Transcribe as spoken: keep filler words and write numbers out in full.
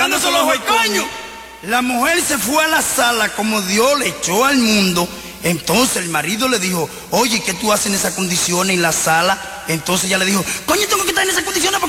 sacándose los ojos, coño. La mujer se fue a la sala como Dios le echó al mundo. Entonces el marido le dijo, oye, ¿qué tú haces en esas condiciones en la sala? Entonces ella le dijo, coño, tengo que estar en esas condiciones porque